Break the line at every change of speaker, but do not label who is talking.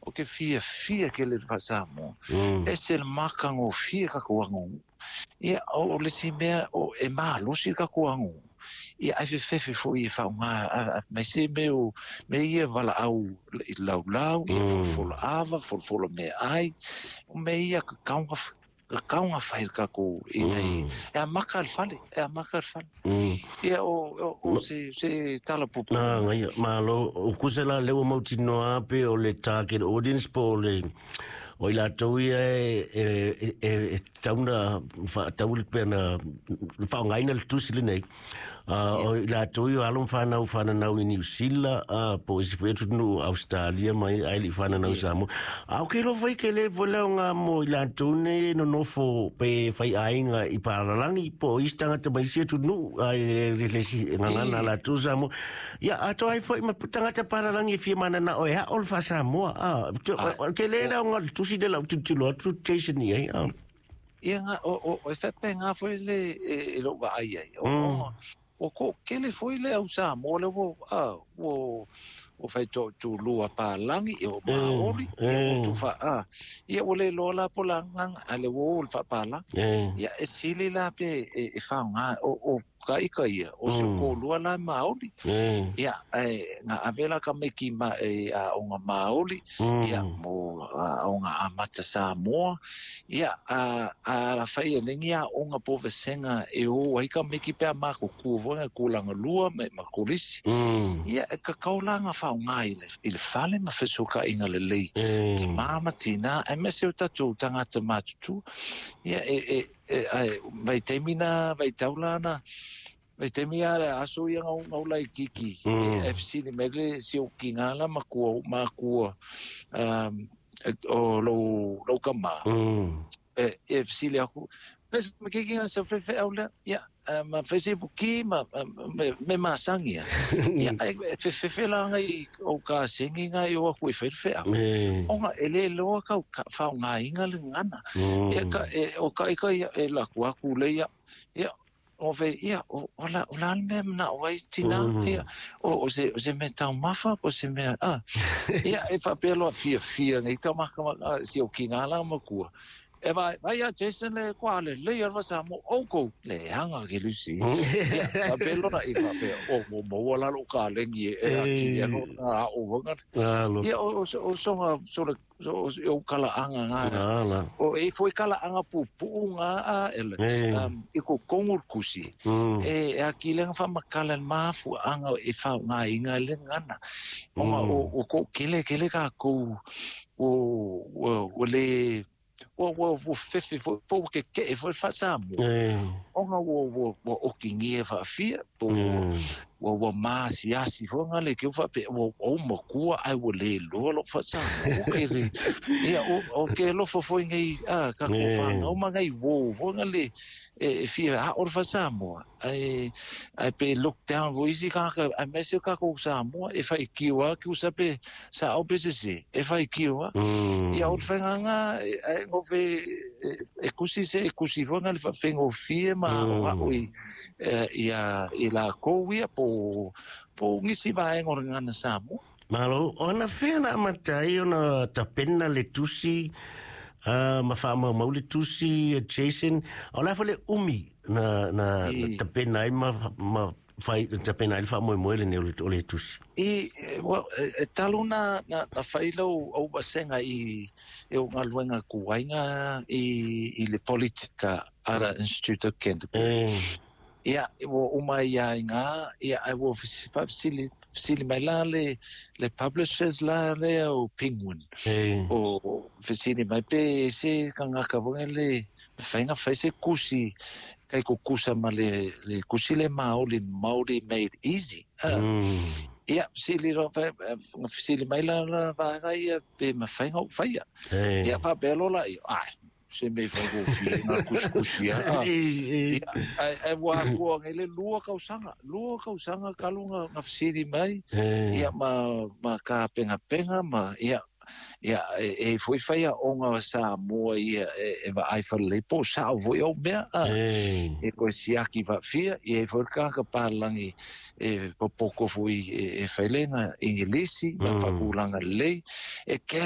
o ke fia ke le Samoa e se makango fia ka kuango ia o le si mea o e malo si ka kuango ia ai fefe fo ia fa nga mai se meu me ia vala au lau ia fo ava fo me ai me ia ka kaunga fai ka ko ia e maka fale ia o se tala pupu
ngai malo o kusela le o mautino ape o le target audience po le o ila toia e tauna taul pena fa ngai na tusile nei o ila toia alum fa na in New Zealand po is foi no Australia mai ai li fa na Samoa au ke lo vai ke le vola nga mo ila tone no fo pe fai ainga I paralangi po istanga te mai se tu no le si ngana la tu Samoa ya ato ai foi ma tanga te paralangi fi mana na o ya ol fa Samoa ke le la nga tu si de la tu lo tu Jason ni
ia nga o fe penga foi le lo va ai o ko kele foi le au Samoa le o fai tu lua pa langi o maori o tu fa ia o le lola polangang ale o fa pala ia e sili la pe e fa nga o kai o se ko lua la maori ia nga avela ka meki ma a o maori ia mo o nga amata Samoa ia a la fai lengia o nga povesenga o ai ka meki pe ma ko vonga kulanga lua me makulisi ia ka kaulanga fa nga il fale ma fesuka inga lei te mama tina e me se tatu tanga te matu ia vai temina vai taulana vai temia aso ia ngau lai kiki FC ni megle si o kingala makua o lo kama FC le aku mas kiki sa fe aula ia ma Facebook me masangia ia fe la ngai o ka singi ngai o ku fe onga ele lo ka fa ngai ngal ngana ia ka o ka e la ku le ia o ve ia o la mem na wai tina ia o se meta mafa o se me ia e fa pelo fia ngai ka ma si o kingala ma ku e vai a Jason le quale le ia va mo oko le hanga ke lusi ia pelo na i fa pe o mo la lo ka le ngi e aki no o vonga ia o kala anga nga o e foi kala anga pupu nga ele e ko kongor kusi e aki le fa makala mafu anga e fa nga inga le ngana o ko kele ka ko o le wo fefe po ke foi fa Samoa onga wo kingie fa fia po wo masi asi honga le ke fa pe o mo ku ai wo le lo fa Samoa ke ia o ke lo fo ngai ka ko fa o mangai wo honga le fia o fa Samoa ai pe lockdown vo isi ka a mese ka ko Samoa e fa kiwa ki usape sa o pese e fa kiwa ia o fenganga ngo ve kusi vonga le fengo fie ma o ia la koia po ngisi vai ngor ngana Samoa
malo ona fena matai ona tapena le tusi ma fa ma le tusi Jason ola fole umi na tapena ma fai tapena il fa mo le ne le tusi
taluna na failo o basenga i o ngaluenga kuainga i le politika ara Institute of Canterbury ia o mai nga ia I will facility mai la le publishers la le o Penguin o facility mai pe se kanga ka le fainga se kusi kai ko kusa ma le kusi le Maori made easy ia sili ro sili mai la va ia pe ma fainga faia ia fa belo la se me fa go fi na kuskusia ai wa ko ngele lua kausanga kalunga na sili mai ia ma ka penga ma ia e foi faia onga Samoa ia e va ai fa le po sa voi o bea e ko siaki va fia e foi ka parlangi e poco foi e failenga ingilisi ma fa kulanga lei e ke